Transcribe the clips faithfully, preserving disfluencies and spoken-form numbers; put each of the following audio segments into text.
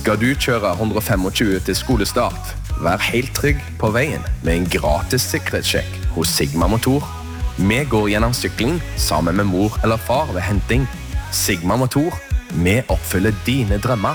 Skal du kjøre one twenty-five til skolestart? Vær helt trygg på veien med en gratis sikkerhetssjekk hos Sigma Motor. Vi går gjennom sykling sammen med mor eller far ved henting. Sigma Motor, vi oppfyller dine drømmer.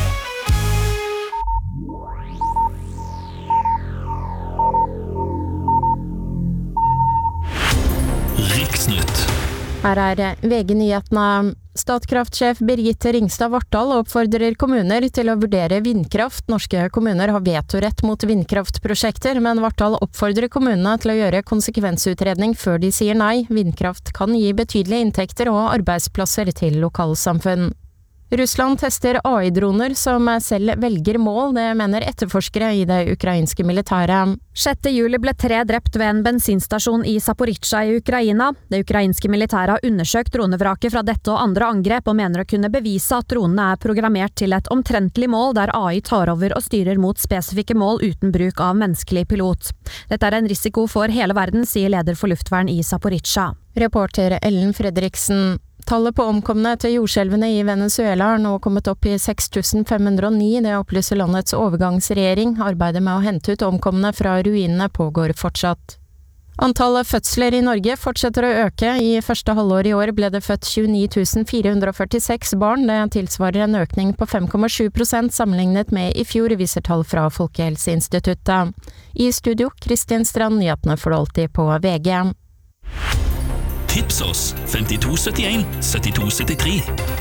Riksnytt. Her er V G-nyhetene. Statkraftsjef Birgitte Ringstad Vartdal oppfordrer kommuner til å vurdere vindkraft. Norske kommuner har vetorett mot vindkraftprosjekter, men Vartdal oppfordrer kommunene til å gjøre konsekvensutredning før de sier nei. Vindkraft kan gi betydelige inntekter og arbeidsplasser til lokalsamfunn. Russland tester A I-droner som selv velger mål, det mener etterforskere i det ukrainske militæret. sjette juli ble tre drept ved en bensinstasjon i Zaporizjzja i Ukraina. Det ukrainske militæret har undersøkt dronevraket fra dette og andre angrep og mener å kunne bevise at dronene er programmert til et omtrentlig mål der A I tar over og styrer mot spesifikke mål uten bruk av menneskelig pilot. Dette er en risiko for hele verden, sier leder for luftvern i Zaporizjzja. Reporter Ellen Fredriksen. Tallet på omkomne etter jordskjelvene i Venezuela har nå kommet opp i seks tusen fem hundre og ni, det opplyser landets overgangsregjering. Arbeidet med å hente ut omkomne fra ruinene pågår fortsatt. Antallet fødsler i Norge fortsetter å øke. I første halvår i år ble det født tjueni tusen fire hundre og førtiseks barn. Det tilsvarer en økning på fem komma sju prosent sammenlignet med i fjor, viser tall fra Folkehelseinstituttet. I studio, Kristin Strand, nyhetene for alltid på V G. Tips oss femtito syttien syttito syttitre.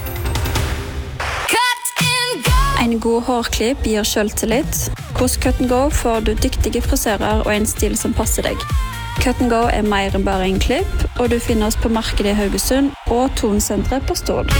En god hårklipp gir selvtillit. Hos Cut and Go får du dyktige frisører og en stil som passer deg. Cut and Go er mer enn bare en klipp, og du finner oss på markedet i Haugesund og Tonsenteret på Stord.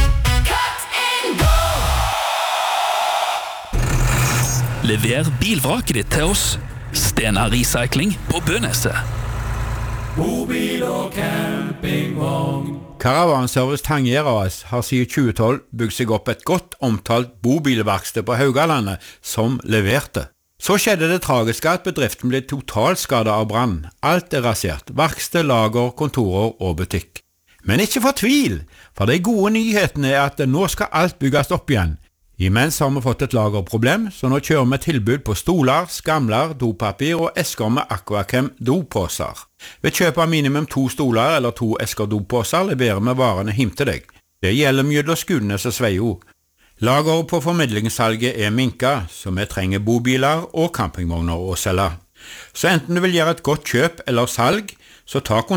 Lever bilvraket ditt til oss. Stena Recycling på Bøneset. Bobil og campingvogn. Karavanservice Tangier A S har siden tjue tolv bygd seg opp et godt omtalt bobilverksted på Haugalandet som leverte. Så skjedde det tragiske at bedriften ble totalskadet av brann. Alt er rasert. Verksted, lager, kontorer og butikk. Men ikke fortvil, for de gode nyhetene er at nå skal alt bygges opp igjen. Imens har vi fått et lagerproblem, så nå kjører vi tilbud på stoler, skamler, dopapir og esker med Aquachem dopåser. Ved kjøp av minimum to stoler eller to esker dopåser leverer vi varene hjem til deg. Det gjelder mellom Skudenes og Sveio. Lageret på formidlingssalget er minka, så vi trenger bobiler og campingvogner å selge. Så enten du vil gjøre et godt kjøp eller salg, så ta kontakt